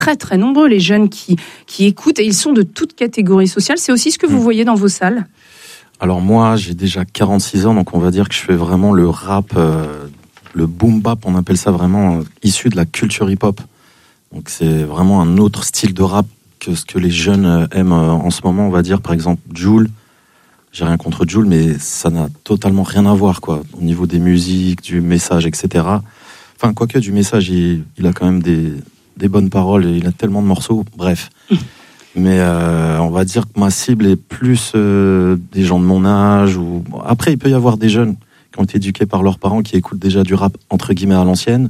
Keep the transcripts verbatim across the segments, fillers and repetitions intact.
très très nombreux les jeunes qui, qui écoutent, et ils sont de toute catégorie sociale. C'est aussi ce que vous mmh. voyez dans vos salles? Alors moi, j'ai déjà quarante-six ans, donc on va dire que je fais vraiment le rap, euh, le boom bap, on appelle ça vraiment, euh, issu de la culture hip-hop. Donc c'est vraiment un autre style de rap que ce que les jeunes aiment euh, en ce moment, on va dire. Par exemple, Jul. J'ai rien contre Jul, mais ça n'a totalement rien à voir, quoi, au niveau des musiques, du message, et cetera. Enfin, quoique du message, il, il a quand même des, des bonnes paroles, et il a tellement de morceaux, bref. Mais euh, on va dire que ma cible est plus euh, des gens de mon âge. Ou... Après, il peut y avoir des jeunes qui ont été éduqués par leurs parents, qui écoutent déjà du rap, entre guillemets, à l'ancienne.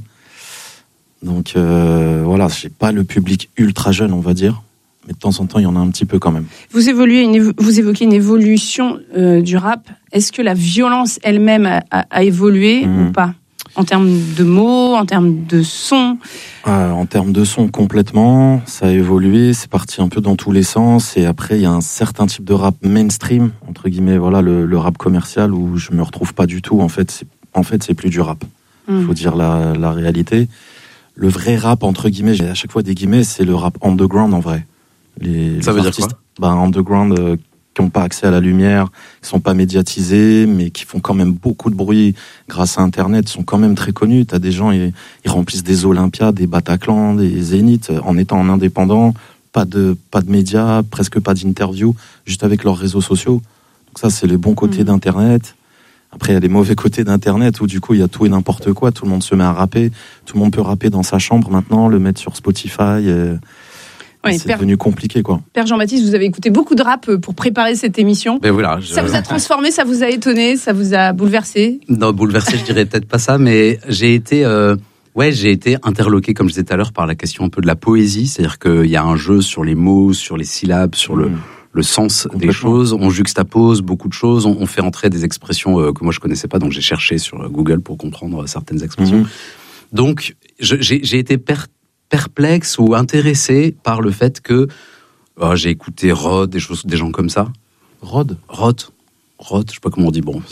Donc euh, voilà, j'ai pas le public ultra jeune, on va dire. Mais de temps en temps, il y en a un petit peu quand même. Vous, évoluez une, vous évoquez une évolution euh, du rap. Est-ce que la violence elle-même a, a, a évolué mmh. ou pas? En termes de mots, en termes de son euh, En termes de son, complètement. Ça a évolué, c'est parti un peu dans tous les sens. Et après, il y a un certain type de rap mainstream, entre guillemets, voilà, le, le rap commercial, où je me retrouve pas du tout. En fait, c'est, en fait, c'est plus du rap. Il mmh. faut dire la, la réalité. Le vrai rap, entre guillemets, j'ai à chaque fois des guillemets, c'est le rap underground en vrai. Les, ça les veut artistes, dire quoi? bah, underground, euh, qui n'ont pas accès à la lumière, qui sont pas médiatisés, mais qui font quand même beaucoup de bruit grâce à Internet, sont quand même très connus. T'as des gens, ils, ils remplissent des Olympiades, des Bataclan, des Zénith, en étant en indépendant, pas de, pas de médias, presque pas d'interviews, juste avec leurs réseaux sociaux. Donc ça, c'est les bons côtés mmh. d'Internet. Après, il y a les mauvais côtés d'Internet, où du coup, il y a tout et n'importe quoi. Tout le monde se met à rapper. Tout le monde peut rapper dans sa chambre maintenant, le mettre sur Spotify. Et... Ouais, c'est Père, devenu compliqué, quoi. Père Jean-Baptiste, vous avez écouté beaucoup de rap pour préparer cette émission. Mais voilà, je... Ça vous a transformé, ça vous a étonné, ça vous a bouleversé? Non, bouleversé, je dirais peut-être pas ça, mais j'ai été, euh, ouais, j'ai été interloqué, comme je disais tout à l'heure, par la question un peu de la poésie. C'est-à-dire qu'il y a un jeu sur les mots, sur les syllabes, sur le, mmh. le sens des choses. On juxtapose beaucoup de choses. On, on fait entrer des expressions euh, que moi je connaissais pas, donc j'ai cherché sur Google pour comprendre certaines expressions. Mmh. Donc, je, j'ai, j'ai été per- perplexe ou intéressé par le fait que oh, j'ai écouté Rod, des choses, des gens comme ça. Rod, Rod, Rod, je sais pas comment on dit. Bon,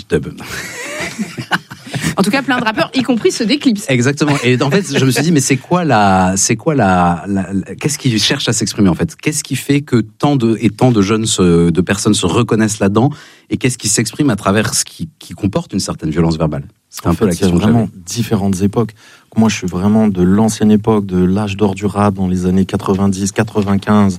en tout cas, plein de rappeurs, y compris ceux d'Eclipse. Exactement. Et en fait, je me suis dit, mais c'est quoi la, c'est quoi la, la, la qu'est-ce qui cherche à s'exprimer en fait? Qu'est-ce qui fait que tant de et tant de jeunes, se, de personnes se reconnaissent là-dedans? Et qu'est-ce qui s'exprime à travers ce qui, qui comporte une certaine violence verbale? C'est un peu la question. Il y a vraiment différentes époques. Moi, je suis vraiment de l'ancienne époque, de l'âge d'or du rap, dans les années quatre-vingt-dix, quatre-vingt-quinze,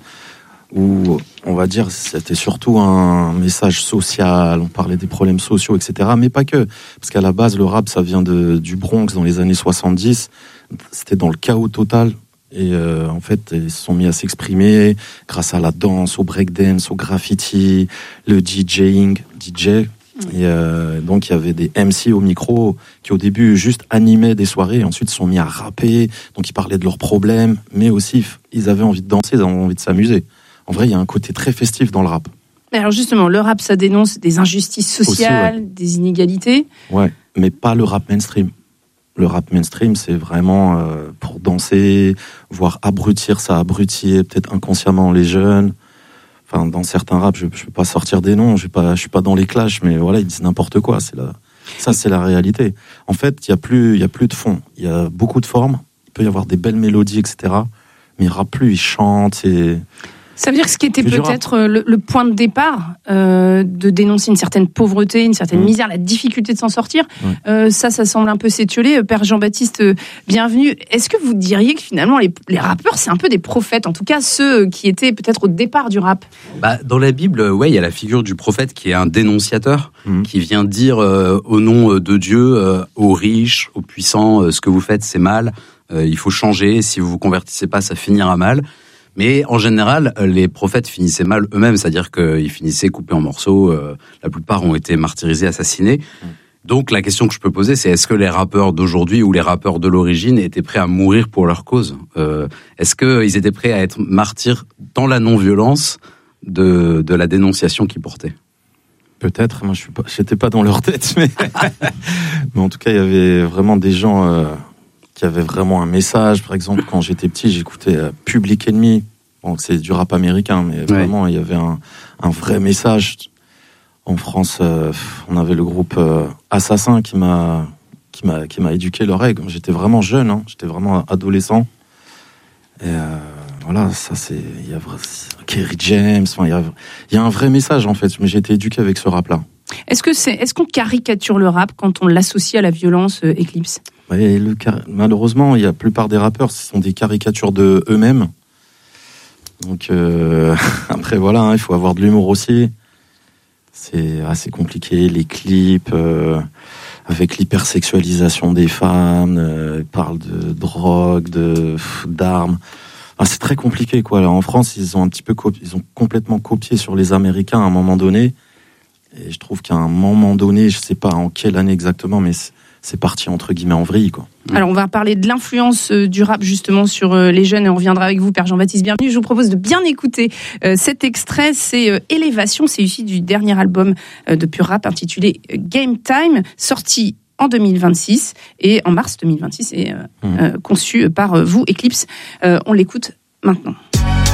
où, on va dire, c'était surtout un message social, on parlait des problèmes sociaux, et cetera. Mais pas que, parce qu'à la base, le rap, ça vient de, du Bronx dans les années soixante-dix. C'était dans le chaos total. Et euh, en fait, ils se sont mis à s'exprimer grâce à la danse, au breakdance, au graffiti, le DJing, D J. Et euh, donc il y avait des M C au micro qui au début juste animaient des soirées et ensuite se sont mis à rapper, donc ils parlaient de leurs problèmes, mais aussi ils avaient envie de danser, ils avaient envie de s'amuser. En vrai, il y a un côté très festif dans le rap. Mais alors justement, le rap, ça dénonce des injustices sociales, aussi, ouais. des inégalités. Ouais, mais pas le rap mainstream. Le rap mainstream, c'est vraiment euh, pour danser, voire abrutir, ça abrutit peut-être inconsciemment les jeunes. Enfin, dans certains raps, je ne peux pas sortir des noms, je ne suis pas dans les clashs, mais voilà, ils disent n'importe quoi. C'est la, ça, c'est la réalité. En fait, il n'y a plus, il y a plus de fond. Il y a beaucoup de formes. Il peut y avoir des belles mélodies, et cetera. Mais ils ne rappent plus, ils chantent. Et... Ça veut dire que ce qui était peut-être le, le point de départ, euh, de dénoncer une certaine pauvreté, une certaine mmh. misère, la difficulté de s'en sortir, ouais. euh, ça, ça semble un peu s'étioler. Père Jean-Baptiste, bienvenue. Est-ce que vous diriez que finalement, les, les rappeurs, c'est un peu des prophètes, en tout cas ceux qui étaient peut-être au départ du rap? Bah, dans la Bible, ouais, il y a la figure du prophète qui est un dénonciateur, mmh. qui vient dire euh, au nom de Dieu, euh, aux riches, aux puissants, euh, ce que vous faites, c'est mal, euh, il faut changer, si vous vous convertissez pas, ça finira mal. Mais en général, les prophètes finissaient mal eux-mêmes, c'est-à-dire qu'ils finissaient coupés en morceaux. Euh, la plupart ont été martyrisés, assassinés. Mmh. Donc la question que je peux poser, c'est est-ce que les rappeurs d'aujourd'hui ou les rappeurs de l'origine étaient prêts à mourir pour leur cause? euh, Est-ce qu'ils étaient prêts à être martyrs dans la non-violence de, de la dénonciation qu'ils portaient? Peut-être, moi je suis pas, j'étais pas dans leur tête, mais, mais en tout cas il y avait vraiment des gens... Euh... qui avait vraiment un message. Par exemple, quand j'étais petit, j'écoutais euh, Public Enemy. Bon, c'est du rap américain, mais vraiment, ouais. il y avait un, un vrai message. En France, euh, on avait le groupe euh, Assassin qui m'a, qui m'a, qui m'a éduqué l'oreille. J'étais vraiment jeune, hein, j'étais vraiment adolescent. Et, euh, voilà, ça c'est, il y a Kerry James, enfin il y a, il y a un vrai message en fait. Mais j'ai été éduqué avec ce rap-là. Est-ce que c'est, est-ce qu'on caricature le rap quand on l'associe à la violence, euh, Eclipse ? Ouais, le, malheureusement, il y a la plupart des rappeurs, ce sont des caricatures de eux-mêmes. Donc euh, après voilà, hein, il faut avoir de l'humour aussi. C'est assez compliqué, les clips euh, avec l'hypersexualisation des femmes, euh, ils parlent de drogue, de d'armes. Ah, c'est très compliqué quoi. Là, en France, ils ont un petit peu copi- ils ont complètement copié sur les Américains à un moment donné. Et je trouve qu'à un moment donné, je sais pas en quelle année exactement, mais c'est, c'est parti entre guillemets en vrille, quoi. Alors, on va parler de l'influence du rap justement sur les jeunes et on reviendra avec vous, Père Jean-Baptiste. Bienvenue. Je vous propose de bien écouter cet extrait. C'est Élévation. C'est issu du dernier album de Pur Rap intitulé Game Time, sorti en deux mille vingt-six et en mars deux mille vingt-six et mmh. euh, conçu par vous, Eclipse. Euh, on l'écoute maintenant.